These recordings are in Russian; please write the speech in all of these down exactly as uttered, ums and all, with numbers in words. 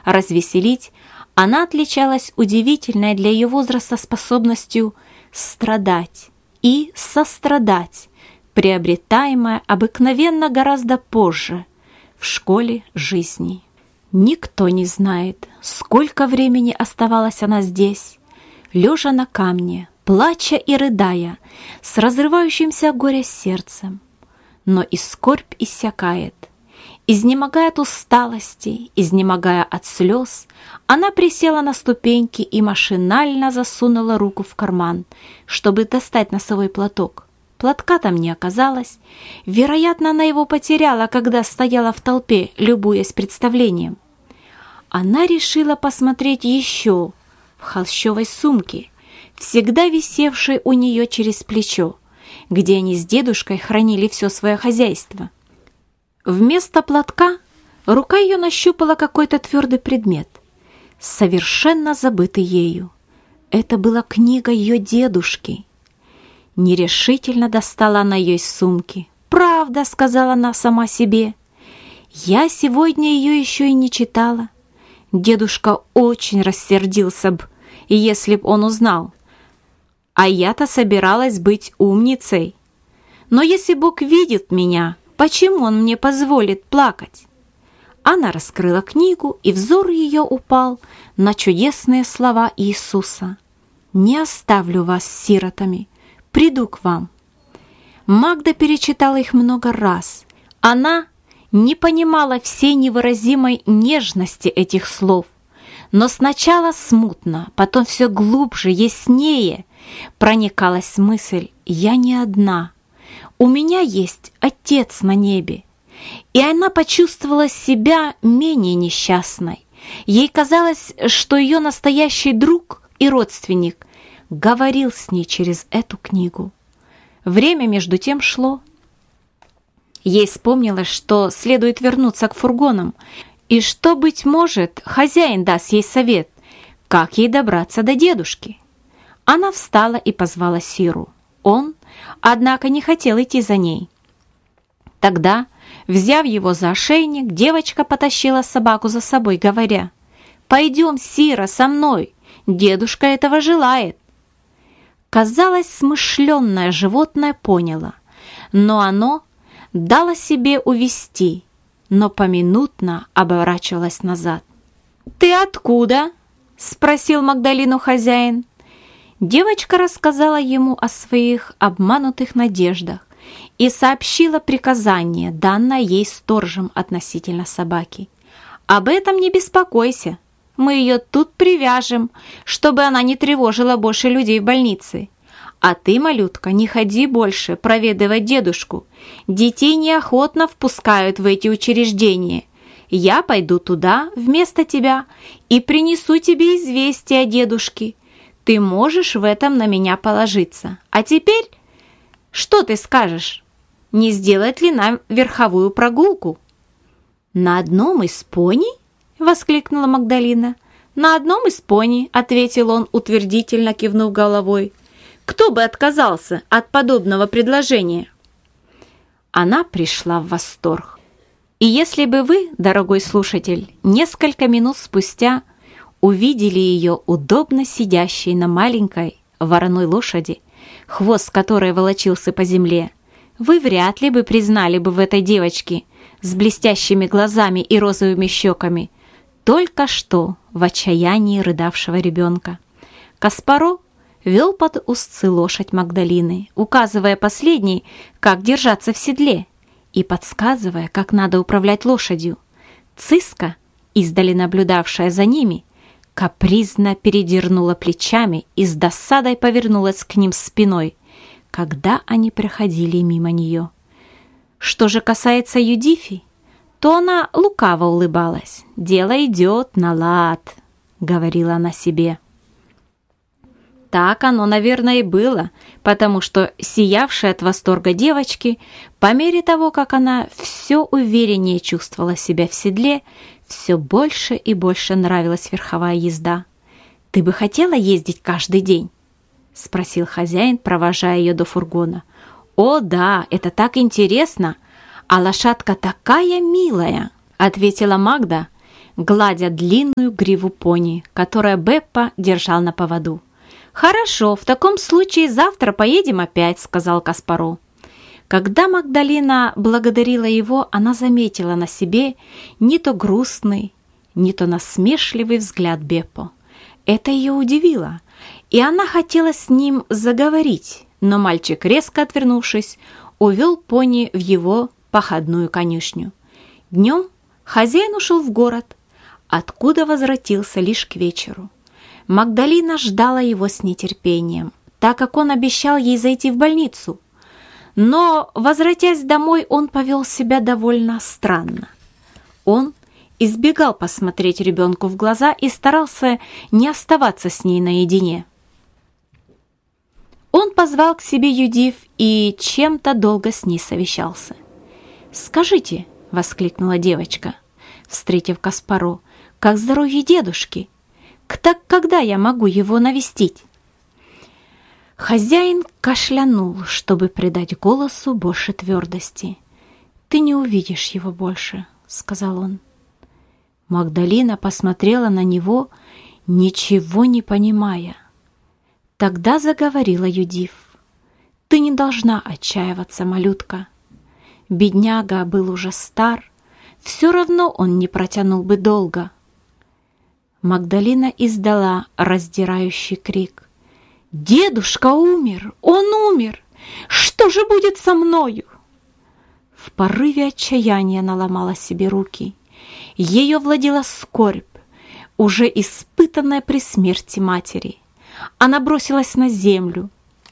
развеселить, она отличалась удивительной для ее возраста способностью страдать и сострадать, приобретаемая обыкновенно гораздо позже в школе жизни. Никто не знает, сколько времени оставалась она здесь, лежа на камне, плача и рыдая, с разрывающимся от горя сердцем. Но и скорбь иссякает. Изнемогая от усталости, изнемогая от слез, она присела на ступеньки и машинально засунула руку в карман, чтобы достать носовой платок. Платка там не оказалось. Вероятно, она его потеряла, когда стояла в толпе, любуясь представлением. Она решила посмотреть еще в холщовой сумке, всегда висевшей у нее через плечо, где они с дедушкой хранили все свое хозяйство. Вместо платка рука ее нащупала какой-то твердый предмет, совершенно забытый ею. Это была книга ее дедушки. Нерешительно достала она ее из сумки. «Правда», — сказала она сама себе, — «я сегодня ее еще и не читала. Дедушка очень рассердился б, если б он узнал. А я-то собиралась быть умницей. Но если Бог видит меня, почему Он мне позволит плакать?» Она раскрыла книгу, и взор ее упал на чудесные слова Иисуса. «Не оставлю вас сиротами, приду к вам». Магда перечитала их много раз. Она не понимала всей невыразимой нежности этих слов, но сначала смутно, потом все глубже, яснее проникалась мысль: «Я не одна, у меня есть Отец на небе». И она почувствовала себя менее несчастной. Ей казалось, что ее настоящий друг и родственник говорил с ней через эту книгу. Время между тем шло. Ей вспомнилось, что следует вернуться к фургонам, и что, быть может, хозяин даст ей совет, как ей добраться до дедушки. Она встала и позвала Сиру. Он, однако, не хотел идти за ней. Тогда, взяв его за ошейник, девочка потащила собаку за собой, говоря: «Пойдем, Сира, со мной, дедушка этого желает». Казалось, смышленное животное поняло, но оно дало себе увести, но поминутно оборачивалось назад. «Ты откуда?» — спросил Магдалину хозяин. Девочка рассказала ему о своих обманутых надеждах и сообщила приказание, данное ей сторожем относительно собаки. «Об этом не беспокойся, мы ее тут привяжем, чтобы она не тревожила больше людей в больнице. А ты, малютка, не ходи больше проведывать дедушку. Детей неохотно впускают в эти учреждения. Я пойду туда вместо тебя и принесу тебе известие о дедушке. Ты можешь в этом на меня положиться. А теперь, что ты скажешь? Не сделать ли нам верховую прогулку?» «На одном из пони?» — воскликнула Магдалина. «На одном из пони», — ответил он, утвердительно кивнув головой. «Кто бы отказался от подобного предложения?» Она пришла в восторг. И если бы вы, дорогой слушатель, несколько минут спустя увидели ее удобно сидящей на маленькой вороной лошади, хвост которой волочился по земле, вы вряд ли бы признали бы в этой девочке с блестящими глазами и розовыми щеками только что в отчаянии рыдавшего ребенка. Каспаро вел под узцы лошадь Магдалины, указывая последней, как держаться в седле, и подсказывая, как надо управлять лошадью. Циска, издали наблюдавшая за ними, капризно передернула плечами и с досадой повернулась к ним спиной, когда они проходили мимо нее. Что же касается Юдифи, то она лукаво улыбалась. «Дело идет на лад», — говорила она себе. Так оно, наверное, и было, потому что сиявшая от восторга девочки, по мере того, как она все увереннее чувствовала себя в седле, все больше и больше нравилась верховая езда. «Ты бы хотела ездить каждый день?» — спросил хозяин, провожая ее до фургона. «О, да, это так интересно, а лошадка такая милая!» — ответила Магда, гладя длинную гриву пони, которую Беппа держал на поводу. «Хорошо, в таком случае завтра поедем опять», — сказал Каспару. Когда Магдалина благодарила его, она заметила на себе не то грустный, не то насмешливый взгляд Беппо. Это ее удивило, и она хотела с ним заговорить, но мальчик, резко отвернувшись, увел пони в его походную конюшню. Днем хозяин ушел в город, откуда возвратился лишь к вечеру. Магдалина ждала его с нетерпением, так как он обещал ей зайти в больницу. Но, возвратясь домой, он повел себя довольно странно. Он избегал посмотреть ребенку в глаза и старался не оставаться с ней наедине. Он позвал к себе Юдиф и чем-то долго с ней совещался. «Скажите», — воскликнула девочка, встретив Каспару, — «как здоровье дедушки? Так когда я могу его навестить?» Хозяин кашлянул, чтобы придать голосу больше твердости. «Ты не увидишь его больше», — сказал он. Магдалина посмотрела на него, ничего не понимая. Тогда заговорила Юдиф. «Ты не должна отчаиваться, малютка. Бедняга был уже стар, все равно он не протянул бы долго». Магдалина издала раздирающий крик. «Дедушка умер! Он умер! Что же будет со мною?» В порыве отчаяния она ломала себе руки. Ее владела скорбь, уже испытанная при смерти матери. Она бросилась на землю,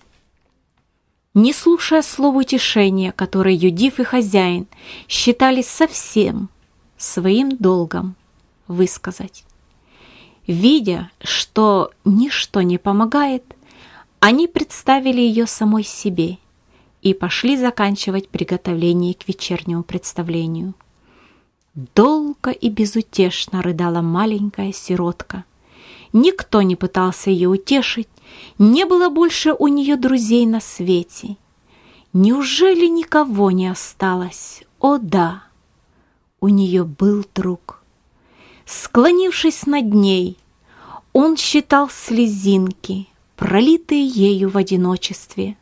не слушая слов утешения, которые Юдиф и хозяин считали совсем своим долгом высказать. Видя, что ничто не помогает, они представили ее самой себе и пошли заканчивать приготовление к вечернему представлению. Долго и безутешно рыдала маленькая сиротка. Никто не пытался ее утешить, не было больше у нее друзей на свете. Неужели никого не осталось? О да, у нее был друг. Склонившись над ней, он считал слезинки, пролитые ею в одиночестве.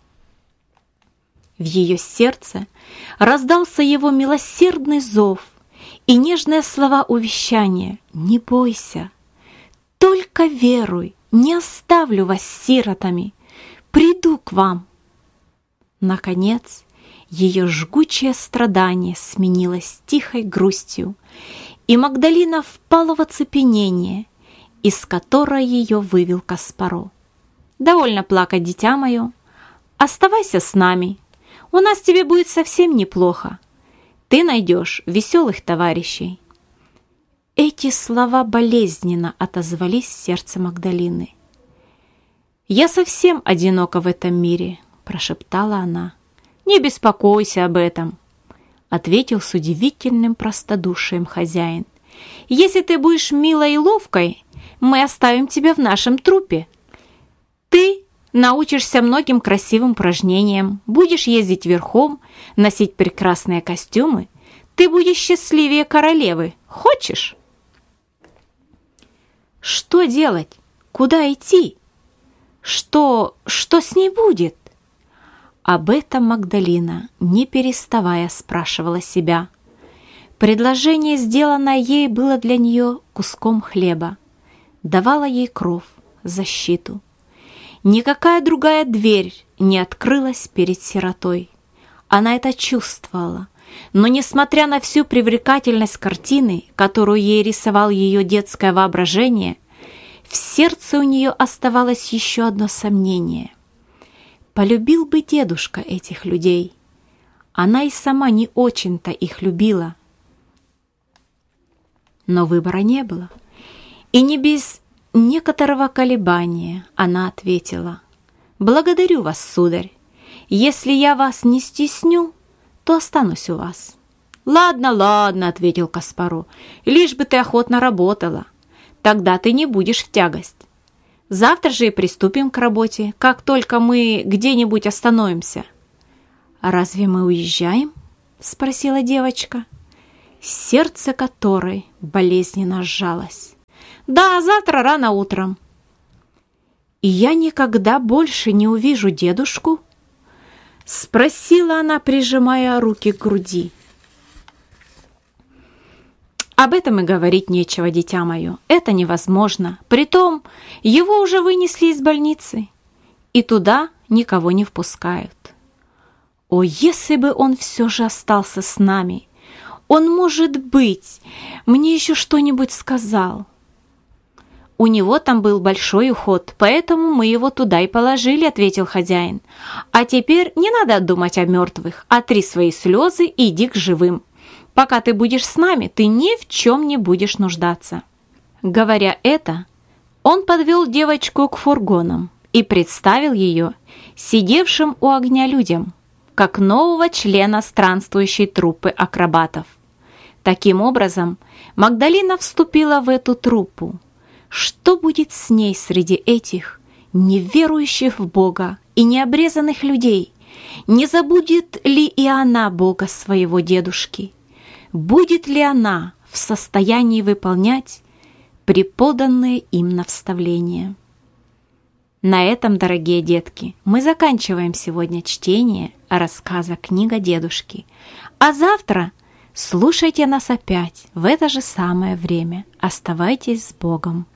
В ее сердце раздался его милосердный зов и нежные слова увещания: «Не бойся, только веруй, не оставлю вас сиротами, приду к вам». Наконец, ее жгучее страдание сменилось тихой грустью, и Магдалина впала в оцепенение, из которой ее вывел Каспаро. «Довольно плакать, дитя мое, оставайся с нами, у нас тебе будет совсем неплохо, ты найдешь веселых товарищей». Эти слова болезненно отозвались в сердце Магдалины. «Я совсем одинока в этом мире», — прошептала она. «Не беспокойся об этом», — ответил с удивительным простодушием хозяин. «Если ты будешь милой и ловкой, мы оставим тебя в нашем труппе. Ты научишься многим красивым упражнениям, будешь ездить верхом, носить прекрасные костюмы. Ты будешь счастливее королевы. Хочешь?» Что делать? Куда идти? Что, что с ней будет? Об этом Магдалина, не переставая, спрашивала себя. Предложение, сделанное ей, было для нее куском хлеба, давало ей кров, защиту. Никакая другая дверь не открылась перед сиротой. Она это чувствовала, но, несмотря на всю привлекательность картины, которую ей рисовал ее детское воображение, в сердце у нее оставалось еще одно сомнение. Полюбил бы дедушка этих людей? Она и сама не очень-то их любила. Но выбора не было, и не без некоторого колебания она ответила: «Благодарю вас, сударь. Если я вас не стесню, то останусь у вас». «Ладно, ладно», — ответил Каспару, — «лишь бы ты охотно работала. Тогда ты не будешь в тягость. Завтра же и приступим к работе, как только мы где-нибудь остановимся». «Разве мы уезжаем?» — спросила девочка. сердце которой болезненно сжалось. «Да, завтра рано утром». «И я никогда больше не увижу дедушку?» — спросила она, прижимая руки к груди. «Об этом и говорить нечего, дитя мое. Это невозможно. Притом, его уже вынесли из больницы, и туда никого не впускают. О, если бы он все же остался с нами! Он, может быть, мне еще что-нибудь сказал». «У него там был большой уход, поэтому мы его туда и положили», — ответил хозяин. «А теперь не надо думать о мертвых, отри свои слезы и иди к живым. Пока ты будешь с нами, ты ни в чем не будешь нуждаться». Говоря это, он подвел девочку к фургонам и представил ее сидевшим у огня людям, как нового члена странствующей труппы акробатов. Таким образом, Магдалина вступила в эту труппу. Что будет с ней среди этих неверующих в Бога и необрезанных людей? Не забудет ли и она Бога своего дедушки? Будет ли она в состоянии выполнять преподанные им наставления? На этом, дорогие детки, мы заканчиваем сегодня чтение рассказа «Книга дедушки». А завтра слушайте нас опять в это же самое время. Оставайтесь с Богом.